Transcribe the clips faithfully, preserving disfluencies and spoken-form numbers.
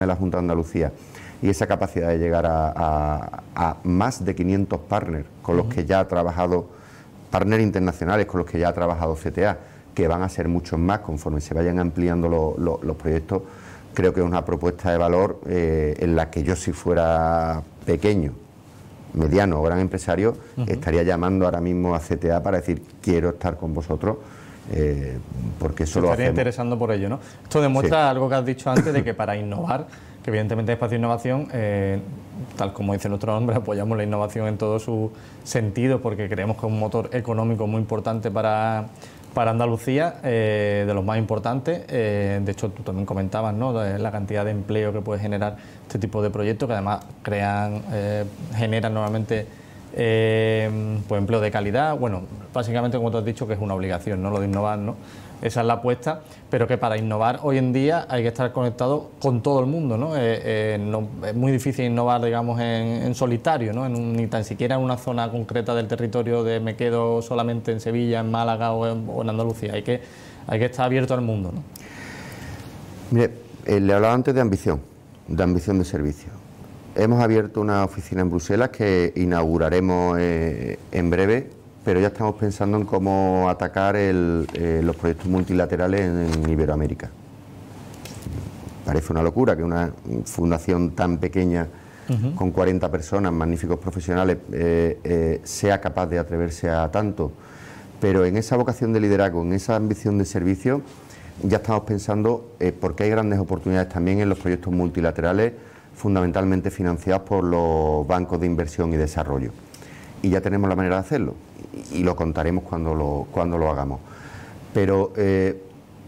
de la Junta de Andalucía y esa capacidad de llegar a, a, a más de quinientos partners con los uh-huh. que ya ha trabajado, partners internacionales con los que ya ha trabajado C T A, que van a ser muchos más conforme se vayan ampliando lo, lo, los proyectos. Creo que es una propuesta de valor eh, en la que yo, si fuera pequeño, mediano o gran empresario, uh-huh. estaría llamando ahora mismo a C T A para decir quiero estar con vosotros, eh, porque eso Se lo estaría hacemos. interesando por ello, ¿no? Esto demuestra Sí. algo que has dicho antes, de que para innovar, que evidentemente Espacio de Innovación, eh, tal como dice nuestro nombre, apoyamos la innovación en todo su sentido, porque creemos que es un motor económico muy importante para, para Andalucía, eh, de los más importantes. Eh, de hecho, tú también comentabas, ¿no?, de la cantidad de empleo que puede generar este tipo de proyectos, que además crean, eh, generan normalmente eh, pues empleo de calidad. Bueno, básicamente, como tú has dicho, que es una obligación, ¿no?, lo de innovar, ¿no? Esa es la apuesta, pero que para innovar hoy en día hay que estar conectado con todo el mundo, ¿no? Eh, eh, no es muy difícil innovar, digamos, en, en solitario, ¿no? En un, ni tan siquiera en una zona concreta del territorio de me quedo solamente en Sevilla, en Málaga o en, o en Andalucía. Hay que, hay que estar abierto al mundo, ¿no? Mire, eh, le hablaba antes de ambición, de ambición de servicio. Hemos abierto una oficina en Bruselas que inauguraremos eh, en breve, pero ya estamos pensando en cómo atacar el, eh, los proyectos multilaterales en, en Iberoamérica. Parece una locura que una fundación tan pequeña, uh-huh. con cuarenta personas, magníficos profesionales, eh, eh, sea capaz de atreverse a tanto, pero en esa vocación de liderazgo, en esa ambición de servicio, ya estamos pensando, eh, porque hay grandes oportunidades también en los proyectos multilaterales, fundamentalmente financiados por los bancos de inversión y desarrollo. Y ya tenemos la manera de hacerlo, y lo contaremos cuando lo, cuando lo hagamos. Pero eh,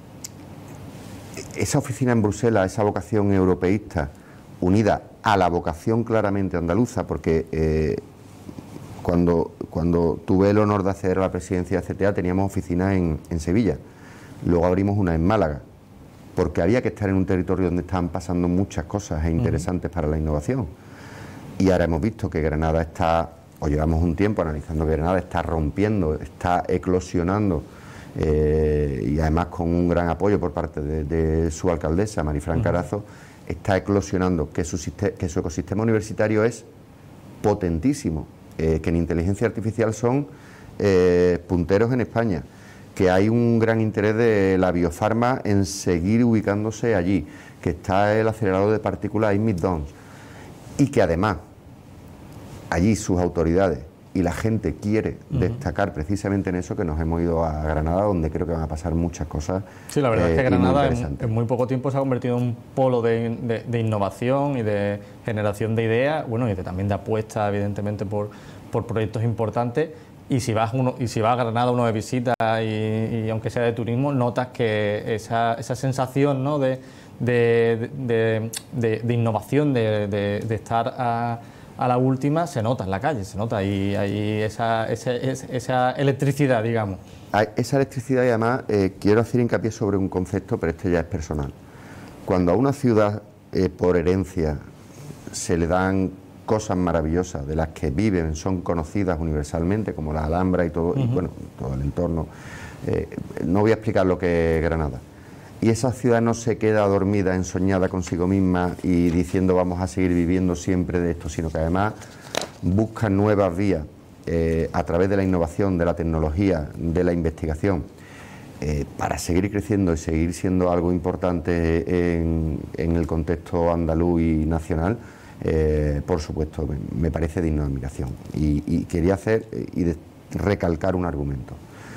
esa oficina en Bruselas, esa vocación europeísta, unida a la vocación claramente andaluza, porque eh, cuando, cuando tuve el honor de acceder a la presidencia de C T A teníamos oficinas en, en Sevilla, luego abrimos una en Málaga, porque había que estar en un territorio donde estaban pasando muchas cosas interesantes uh-huh. para la innovación. Y ahora hemos visto que Granada está, o llevamos un tiempo analizando que Granada está rompiendo, está eclosionando, eh, y además con un gran apoyo por parte de, de su alcaldesa, Marifran uh-huh. Carazo, está eclosionando, que su, que su ecosistema universitario es potentísimo, eh, que en inteligencia artificial son eh, punteros en España, que hay un gran interés de la biofarma en seguir ubicándose allí, que está el acelerador de partículas I M I D O N S, y que además allí sus autoridades y la gente quiere uh-huh. destacar precisamente en eso, que nos hemos ido a Granada, donde creo que van a pasar muchas cosas. Sí, la verdad eh, es que Granada en, en muy poco tiempo se ha convertido en un polo de, de, de innovación y de generación de ideas, bueno, y de, también de apuesta, evidentemente, por, por proyectos importantes. Y si vas uno, y si vas a Granada uno de visita y, y aunque sea de turismo, notas que esa, esa sensación, ¿no?, de, de, de, de, de innovación, de, de, de estar a, a la última, se nota en la calle, se nota, y hay esa, esa, esa electricidad, digamos. Hay esa electricidad, y además eh, quiero hacer hincapié sobre un concepto, pero este ya es personal. Cuando a una ciudad, eh, por herencia, se le dan cosas maravillosas de las que viven, son conocidas universalmente, como la Alhambra y todo, uh-huh. y bueno, todo el entorno. Eh, no voy a explicar lo que es Granada. Y esa ciudad no se queda dormida, ensoñada consigo misma y diciendo vamos a seguir viviendo siempre de esto, sino que además busca nuevas vías eh, a través de la innovación, de la tecnología, de la investigación, eh, para seguir creciendo y seguir siendo algo importante en, en el contexto andaluz y nacional. Eh, por supuesto, me, me parece digno de admiración. Y, y quería hacer y de, recalcar un argumento.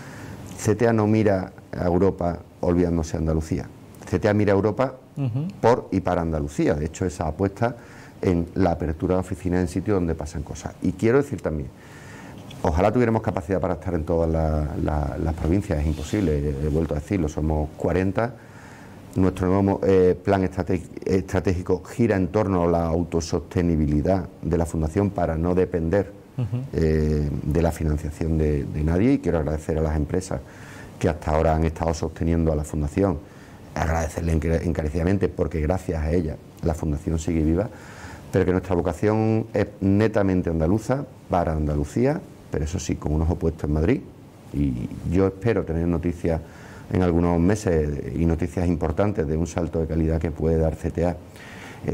C T A no mira a Europa olvidándose de Andalucía. C T A mira a Europa uh-huh. por y para Andalucía. De hecho, esa apuesta en la apertura de oficinas en sitios donde pasan cosas. Y quiero decir también, ojalá tuviéramos capacidad para estar en todas la, la, las provincias. Es imposible, he vuelto a decirlo, somos cuarenta. Nuestro nuevo eh, plan estratégico gira en torno a la autosostenibilidad de la Fundación para no depender uh-huh. eh, de la financiación de, de nadie, y quiero agradecer a las empresas que hasta ahora han estado sosteniendo a la Fundación, agradecerle encarecidamente porque gracias a ellas la Fundación sigue viva, pero que nuestra vocación es netamente andaluza, para Andalucía, pero eso sí, con unos opuestos en Madrid, y yo espero tener noticias en algunos meses y noticias importantes de un salto de calidad que puede dar C T A